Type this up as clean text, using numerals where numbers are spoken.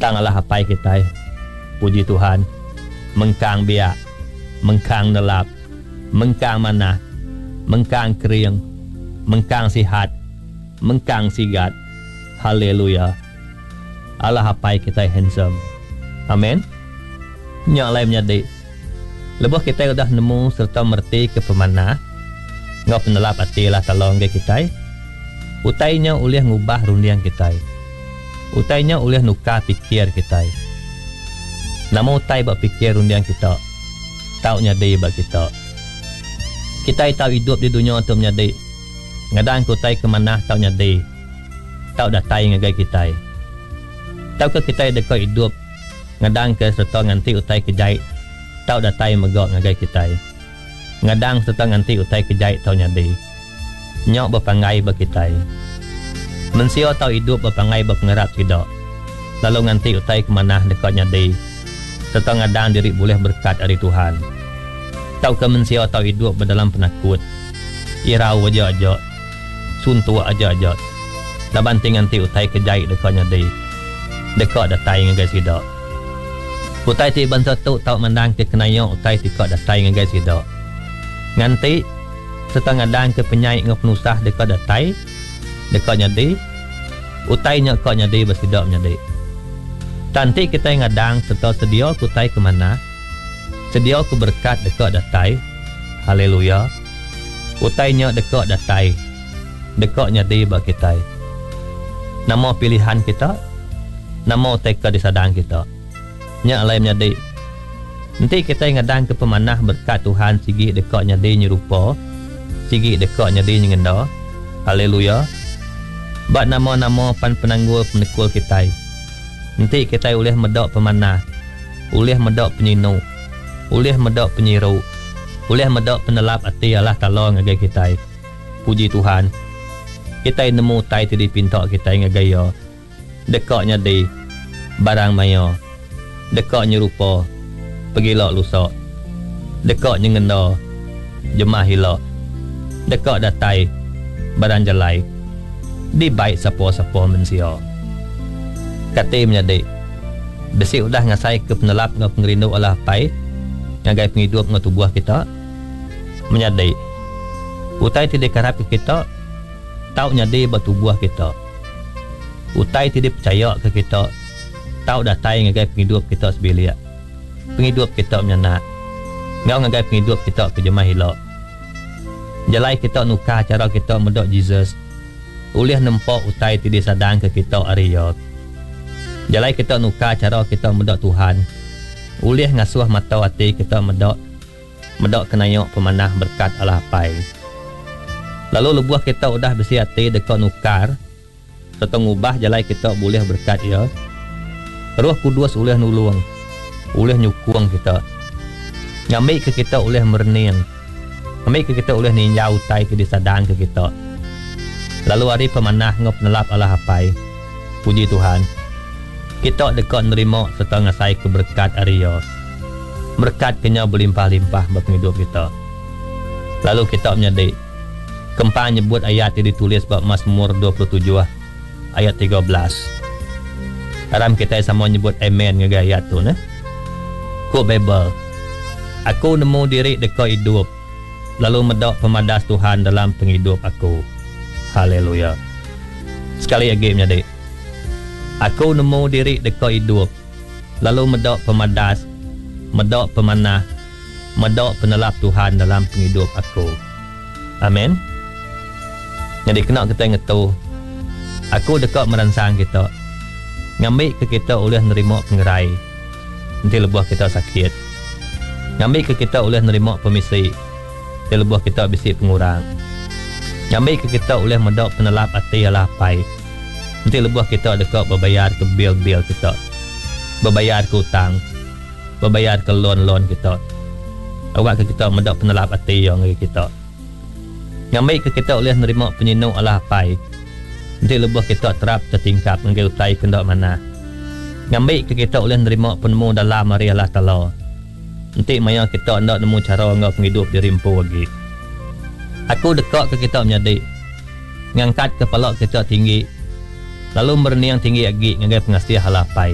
tang Allah hapai kita. Puji Tuhan. Mengkang biak, mengkang nelap, mengkang manah, mengkang kering, mengkang sihat, mengkang sigat. Haleluya. Allah hapai kita handsome. Amin. Nyak lain menjadi. Lepas kita sudah nemu serta merti ke pemanah, ngau penelap hati lah tolong dia kita. Utainya ulih ngubah rundiang kita. Utainya ulih nukar pikir kita. Nama utai buat pikir rundiang kita. Tahu nyadi buat kita. Kita tahu hidup di dunia untuk nyadi. Ngadang kutai ke mana tahu nyadi. Tahu datai ngagai kita. Tahu ke kita dekat hidup. Ngadang ke serta nganti utai kejait. Tahu datai megak ngagai kita. Ngadang serta nganti utai kejait tahu nyadi. Nyok berpangai buat kita. Mensio tahu hidup berpangai berpengerat tidak. Lalu nganti utai ke mana dekat nyadi. Serta ngadang diri boleh berkat dari Tuhan. Tahu ke mensio tahu hidup berdalam penakut. Irau aja-aja. Suntu aja-aja. Labanting nganti utai kejait dekat nyadi. Dekat datai ngagai tidak. Utai ti bansa tu tahu mandang ke kenayong utai dekat datai ngagai tidak. Nganti serta ngadang ke penyai ngau penusah dekat datai. Dekat nyadi. Utai nyak kau nyadi bersidak nyadi. Tanti kita ngadang serta sedia kutai ke mana. Sedia ku berkat dekat datai. Haleluya. Utai nyak dekat datai. Dekat nyadi bagi kita. Nama pilihan kita. Nama utai ke disadang kita. Nyak lain nyadi. Nanti kita ngadang ke pemanah berkat Tuhan sigi dekat nyadi nyerupa. Sigi dekat nyadi nyengenda. Haleluya. Bak nama-nama pan penanggul penekul kita. Nanti kita boleh medak pemanah. Boleh medak penyinu. Boleh medak penyiru. Boleh medak penelap hati Allah Ta'ala ngagai kita. Puji Tuhan. Kita nemu tai tadi pintak kita ngagai ya. Dekatnya di barang maya. Dekatnya rupa. Pegilak lusak. Dekatnya ngenda. Jemah hilak. Dekat datai. Barang jalai. Di baik siapa-siapa manusia. Kata menjadi. Besi udah ngasai ke penelap ngau pengerindu Allah pai. Ngagai penghidup ngau tubuh kita. Menjadi. Utai tidak karap ke kita. Tahu nyadi bertubuh kita. Utai tidak percaya ke kita. Tahu datai ngagai penghidup kita sebilik. Penghidup kita menyanak. Ngau ngagai penghidup kita ke jemah hilak. Jalai kita nukar cara kita medok Jesus. Ulih nempak utai tidak sadang ke kita ariyot. Jalai kita nukar cara kita medok Tuhan. Ulih ngasuh mata hati kita medok kenayok pemanah berkat Allah pai. Lalu lebuah kita udah besi hati dekat nukar. Serta ngubah jalai kita boleh berkat ya. Roh Kudus ulih nulung. Ulih nyukung kita. Ngambil ke kita ulih merening. Ngambil ke kita ulih ninjau utai tidak sadang ke kita. Lalu hari pemanah ngop nelap Allah hapai. Puji Tuhan. Kita dekat nerima serta ngasai keberkat Arya. Berkat kenya berlimpah-limpah berpenghidup kita. Lalu kita menjadi. Kempa nyebut ayat yang ditulis bab Mazmur 27 ayat 13. Haram kita sama nyebut amen ngagai ayat tu nah. Ku Bible. Aku nemu diri dekat hidup. Lalu medak pemadas Tuhan dalam penghidup aku. Haleluya. Sekali lagi menjadi. Aku nemu diri dekat hidup. Lalu medak pemadas. Medak pemanah. Medak penelap Tuhan dalam penghidup aku. Amin. Jadi kena kita ngetu. Aku dekat merangsang kita. Ngambil ke kita oleh nerima pengerai. Nanti lebuah kita sakit. Ngambil ke kita oleh nerima pemisi. Nanti lebuah kita bisi pengurang. Ngambil ke kita oleh medak penelap hati Allah pai. Nanti lebuah kita dekat berbayar ke bil-bil kita. Berbayar ke hutang. Berbayar ke loan-loan kita. Awak ke kita medak penelap hati yang kita. Ngambil ke kita oleh nerima penyinu Allah pai. Nanti lebuah kita terap tertingkap dengan utai kendak mana. Ngambil ke kita oleh nerima penemu dalam hari Allah Ta'ala. Nanti maya kita hendak nemu cara ngau penghidup diri empu lagi. Aku dekat ke kita menjadi. Ngangkat kepala kita tinggi. Lalu berniang tinggi lagi ngagai pengasih Allah pai.